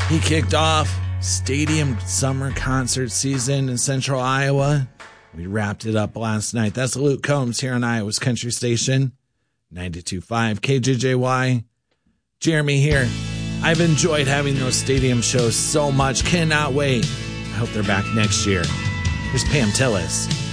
He kicked off stadium summer concert season in central Iowa. We wrapped it up last night. That's Luke Combs here on Iowa's Country Station, 92.5 KJJY. Jeremy here. I've enjoyed having those stadium shows so much. Cannot wait. I hope they're back next year. Here's Pam Tillis.